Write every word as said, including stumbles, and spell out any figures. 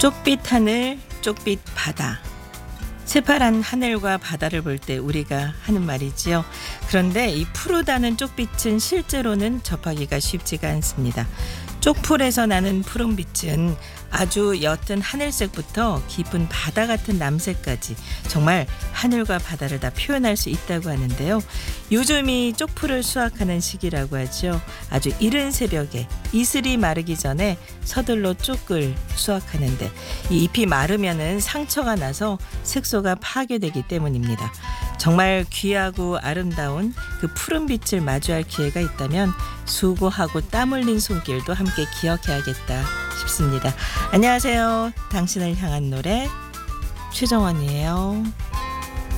쪽빛 하늘, 쪽빛 바다. 새파란 하늘과 바다를 볼 때 우리가 하는 말이지요. 그런데 이 푸르다는 쪽빛은 실제로는 접하기가 쉽지가 않습니다. 쪽풀에서 나는 푸른빛은 아주 옅은 하늘색부터 깊은 바다 같은 남색까지 정말 하늘과 바다를 다 표현할 수 있다고 하는데요. 요즘이 쪽풀을 수확하는 시기라고 하죠. 아주 이른 새벽에 이슬이 마르기 전에 서둘러 쪽을 수확하는데 이 잎이 마르면은 상처가 나서 색소가 파괴되기 때문입니다. 정말 귀하고 아름다운 그 푸른 빛을 마주할 기회가 있다면 수고하고 땀 흘린 손길도 함께 기억해야겠다 싶습니다. 안녕하세요. 당신을 향한 노래 최정원이에요.